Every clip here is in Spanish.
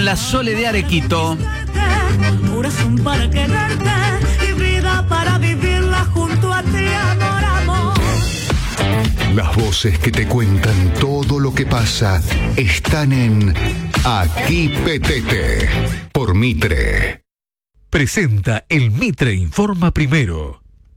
con La Sole de Arequito. Corazón para quererte y vida para vivirla junto a ti, amor, amor. Las voces que te cuentan todo lo que pasa están en Aquí Petete, por Mitre. Presenta el Mitre Informa Primero.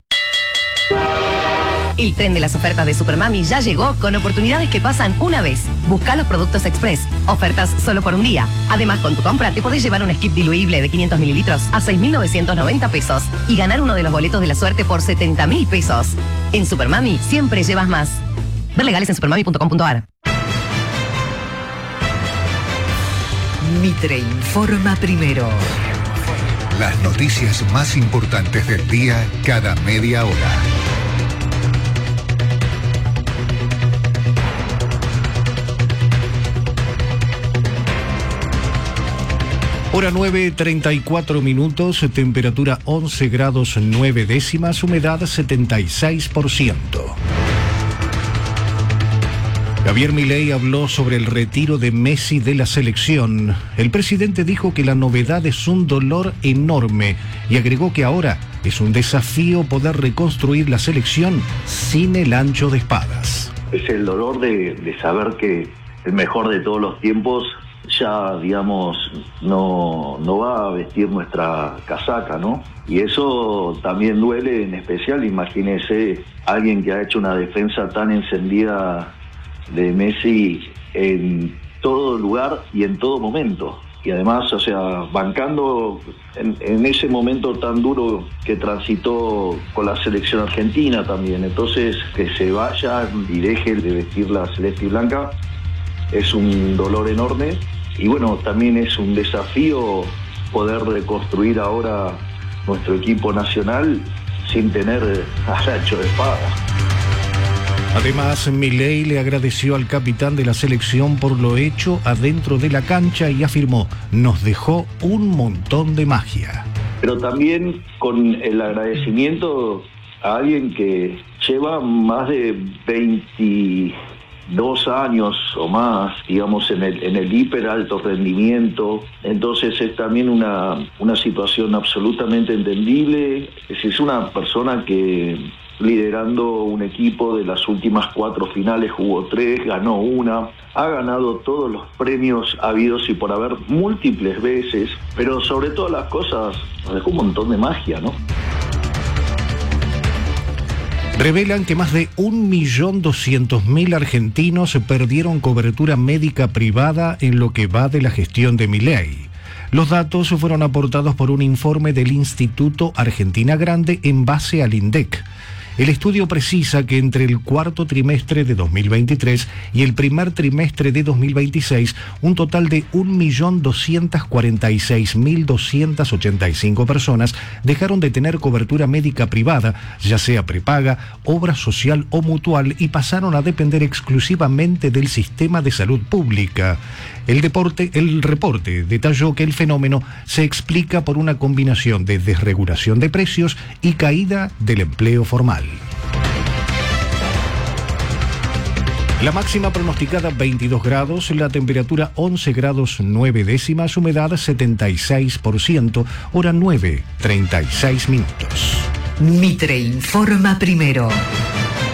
El tren de las ofertas de Supermami ya llegó con oportunidades que pasan una vez. Busca los productos Express. Ofertas solo por un día. Además, con tu compra te podés llevar un skip diluible de 500 mililitros a 6.990 pesos y ganar uno de los boletos de la suerte por 70.000 pesos. En Supermami siempre llevas más. Ver legales en supermami.com.ar. Mitre Informa Primero. Las noticias más importantes del día cada media hora. Hora 9:34 minutos, temperatura 11 grados 9 décimas, humedad 76%. Javier Milei habló sobre el retiro de Messi de la selección. El presidente dijo que la novedad es un dolor enorme y agregó que ahora es un desafío poder reconstruir la selección sin el ancho de espadas. Es el dolor de saber que el mejor de todos los tiempos ya, digamos, no va a vestir nuestra casaca, ¿no? Y eso también duele, en especial, imagínese, alguien que ha hecho una defensa tan encendida de Messi en todo lugar y en todo momento. Y además, o sea, bancando en ese momento tan duro que transitó con la selección argentina también. Entonces, que se vaya y deje de vestir la celeste y blanca es un dolor enorme. Y bueno, también es un desafío poder reconstruir ahora nuestro equipo nacional sin tener ancho de espada. Además, Milei le agradeció al capitán de la selección por lo hecho adentro de la cancha y afirmó: nos dejó un montón de magia. Pero también con el agradecimiento a alguien que lleva más de 22 años o más, digamos, en el hiper alto rendimiento. Entonces es también una situación absolutamente entendible. Es una persona que, liderando un equipo de las últimas 4 finales, jugó 3, ganó 1, ha ganado todos los premios habidos y por haber múltiples veces, pero sobre todas las cosas nos dejó un montón de magia, ¿no? Revelan que más de 1.200.000 argentinos perdieron cobertura médica privada en lo que va de la gestión de Milei. Los datos fueron aportados por un informe del Instituto Argentina Grande en base al INDEC. El estudio precisa que entre el cuarto trimestre de 2023 y el primer trimestre de 2026, un total de 1.246.285 personas dejaron de tener cobertura médica privada, ya sea prepaga, obra social o mutual, y pasaron a depender exclusivamente del sistema de salud pública. El reporte detalló que el fenómeno se explica por una combinación de desregulación de precios y caída del empleo formal. La máxima pronosticada 22 grados, la temperatura 11 grados 9 décimas, humedad 76%, hora 9:36 minutos. Mitre Informa Primero.